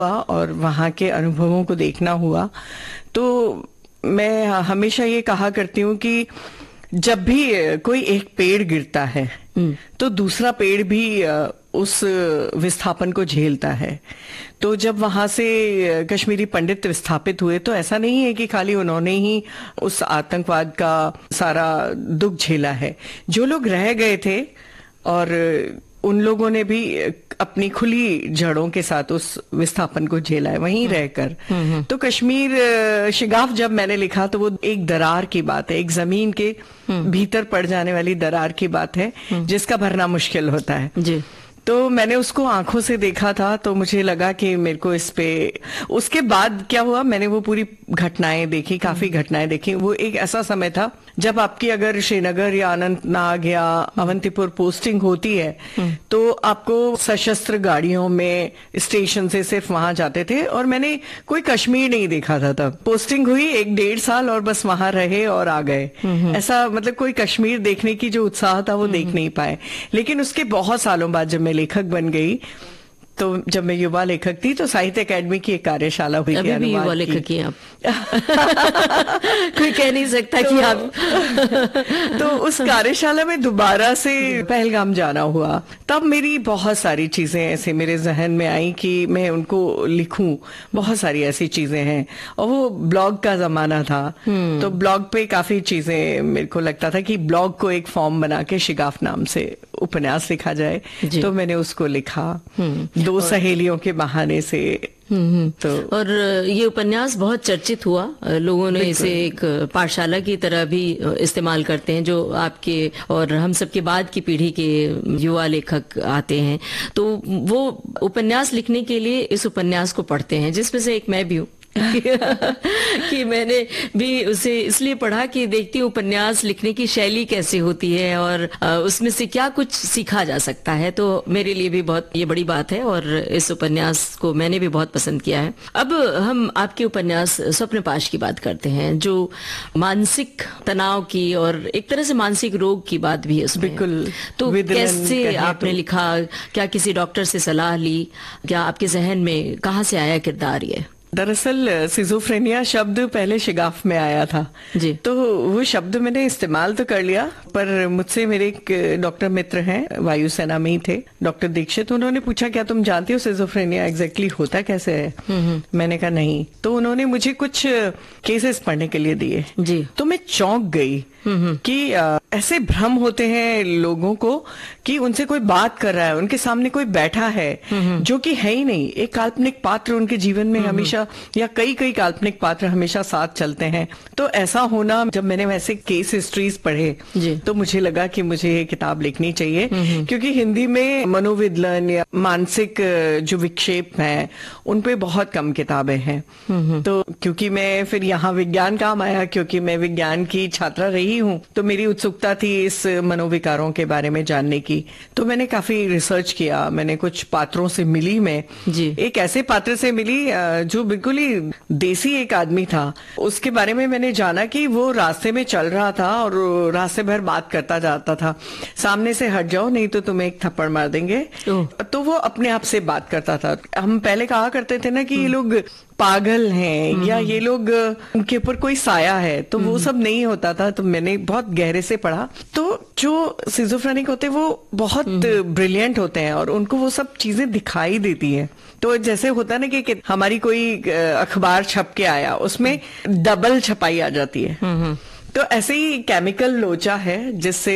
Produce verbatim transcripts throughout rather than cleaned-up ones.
और वहाँ के अनुभवों को देखना हुआ, तो मैं हमेशा ये कहा करती हूँ कि जब भी कोई एक पेड़ गिरता है तो दूसरा पेड़ भी उस विस्थापन को झेलता है। तो जब वहां से कश्मीरी पंडित विस्थापित हुए तो ऐसा नहीं है कि खाली उन्होंने ही उस आतंकवाद का सारा दुख झेला है। जो लोग रह गए थे और उन लोगों ने भी अपनी खुली जड़ों के साथ उस विस्थापन को झेला है वहीं रहकर। तो कश्मीर शिगाफ जब मैंने लिखा तो वो एक दरार की बात है, एक जमीन के भीतर पड़ जाने वाली दरार की बात है जिसका भरना मुश्किल होता है जी। तो मैंने उसको आंखों से देखा था, तो मुझे लगा कि मेरे को इस पे, उसके बाद क्या हुआ, मैंने वो पूरी घटनाएं देखी, काफी घटनाएं देखी। वो एक ऐसा समय था जब आपकी अगर श्रीनगर या अनंतनाग या अवंतीपुर पोस्टिंग होती है तो आपको सशस्त्र गाड़ियों में स्टेशन से सिर्फ वहां जाते थे, और मैंने कोई कश्मीर नहीं देखा था तब। पोस्टिंग हुई एक डेढ़ साल और बस वहां रहे और आ गए। ऐसा मतलब कोई कश्मीर देखने की जो उत्साह था वो देख नहीं पाए। लेकिन उसके बहुत सालों बाद जब मैं लेखक बन गई, तो जब मैं युवा लेखक थी तो साहित्य अकेडमी की एक कार्यशाला हुई। अभी भी युवा लेखक ही आप कोई कह नहीं सकता तो, कि आप तो उस कार्यशाला में दोबारा से पहलगाम जाना हुआ। तब मेरी बहुत सारी चीजें ऐसे मेरे जहन में आई कि मैं उनको लिखूं। बहुत सारी ऐसी चीजें हैं, और वो ब्लॉग का जमाना था तो ब्लॉग पे काफी चीजें मेरे को लगता था कि ब्लॉग को एक फॉर्म बना के शिगाफ नाम से उपन्यास लिखा जाए। तो मैंने उसको लिखा दो सहेलियों के बहाने से। तो और ये उपन्यास बहुत चर्चित हुआ, लोगों ने इसे एक पाठशाला की तरह भी इस्तेमाल करते हैं। जो आपके और हम सब के बाद की पीढ़ी के युवा लेखक आते हैं तो वो उपन्यास लिखने के लिए इस उपन्यास को पढ़ते हैं, जिसमें से एक मैं भी हूँ। कि मैंने भी उसे इसलिए पढ़ा कि देखती हूँ उपन्यास लिखने की शैली कैसे होती है और उसमें से क्या कुछ सीखा जा सकता है। तो मेरे लिए भी बहुत ये बड़ी बात है और इस उपन्यास को मैंने भी बहुत पसंद किया है। अब हम आपके उपन्यास स्वप्नपाश की बात करते हैं, जो मानसिक तनाव की और एक तरह से मानसिक रोग की बात भी है उसमें। बिल्कुल। तो कैसे आपने तो... लिखा, क्या किसी डॉक्टर से सलाह ली, क्या आपके जहन में कहाँ से आया किरदार ये? दरअसल सिजोफ्रेनिया शब्द पहले शिगाफ में आया था जी। तो वो शब्द मैंने इस्तेमाल तो कर लिया, पर मुझसे मेरे एक डॉक्टर मित्र हैं, वायुसेना में ही थे, डॉक्टर दीक्षित। उन्होंने पूछा क्या तुम जानती हो सिजोफ्रेनिया एग्जैक्टली होता कैसे है? मैंने कहा नहीं। तो उन्होंने मुझे कुछ केसेस पढ़ने के लिए दिए जी। तो मैं चौंक गई कि आ, ऐसे भ्रम होते हैं लोगों को कि उनसे कोई बात कर रहा है, उनके सामने कोई बैठा है जो कि है ही नहीं। एक काल्पनिक पात्र उनके जीवन में हमेशा, या कई कई काल्पनिक पात्र हमेशा साथ चलते हैं। तो ऐसा होना, जब मैंने वैसे केस हिस्ट्रीज पढ़े तो मुझे लगा कि मुझे ये किताब लिखनी चाहिए, क्योंकि हिंदी में मनोविद्लन या मानसिक जो विक्षेप है उन पे बहुत कम किताबें हैं। तो क्योंकि मैं फिर यहाँ विज्ञान काम आया, क्योंकि मैं विज्ञान की छात्रा रही हूँ, तो मेरी उत्सुकता थी इस मनोविकारों के बारे में जानने की। तो मैंने काफी रिसर्च किया, मैंने कुछ पात्रों से मिली। मैं जी। एक ऐसे पात्र से मिली जो बिल्कुल ही देसी एक आदमी था। उसके बारे में मैंने जाना कि वो रास्ते में चल रहा था और रास्ते भर बात करता जाता था, सामने से हट जाओ नहीं तो तुम्हें एक थप्पड़ मार देंगे। तो वो अपने आप से बात करता था। हम पहले कहा करते थे ना कि ये लोग पागल हैं या ये लोग उनके ऊपर कोई साया है, तो वो सब नहीं होता था। तो मैंने बहुत गहरे से पढ़ा। तो जो सिजोफ्रेनिक होते हैं वो बहुत ब्रिलियंट होते हैं और उनको वो सब चीजें दिखाई देती हैं। तो जैसे होता है ना कि हमारी कोई अखबार छप के आया, उसमें डबल छपाई आ जाती है। तो ऐसे ही केमिकल लोचा है जिससे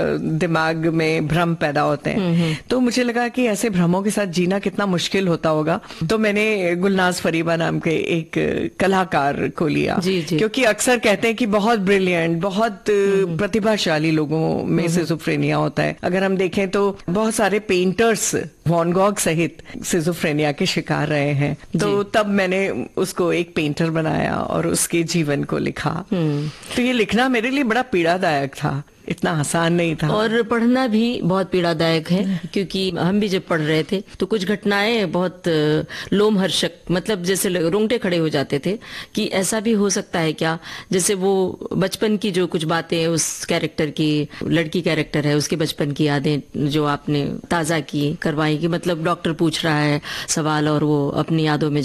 दिमाग में भ्रम पैदा होते हैं। तो मुझे लगा कि ऐसे भ्रमों के साथ जीना कितना मुश्किल होता होगा। तो मैंने गुलनाज फरीबा नाम के एक कलाकार को लिया जी, जी। क्योंकि अक्सर कहते हैं कि बहुत ब्रिलियंट, बहुत प्रतिभाशाली लोगों में सिजोफ्रेनिया होता है। अगर हम देखें तो बहुत सारे पेंटर्स वैन गॉग सहित सिजोफ्रेनिया के शिकार रहे हैं। तो तब मैंने उसको एक पेंटर बनाया और उसके जीवन को लिखा। तो ये लिखना मेरे लिए बड़ा पीड़ादायक था। इतना आसान नहीं था। और पढ़ना भी बहुत पीड़ादायक है, क्योंकि हम भी जब पढ़ रहे थे तो कुछ घटनाएं बहुत लोमहर्षक, मतलब जैसे रोंगटे खड़े हो जाते थे कि ऐसा भी हो सकता है क्या। जैसे वो बचपन की जो कुछ बातें, उस कैरेक्टर की, लड़की कैरेक्टर है, उसके बचपन की यादें जो आपने ताजा की करवाई, कि मतलब डॉक्टर पूछ रहा है सवाल और वो अपनी यादों में